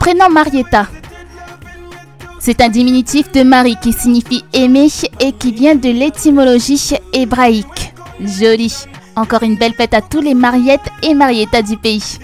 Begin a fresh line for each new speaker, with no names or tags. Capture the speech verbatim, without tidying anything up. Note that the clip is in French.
Prénom Marietta. C'est un diminutif de Marie qui signifie aimer et qui vient de l'étymologie hébraïque. Joli. Encore une belle fête à tous les Mariettes et Marietta du pays.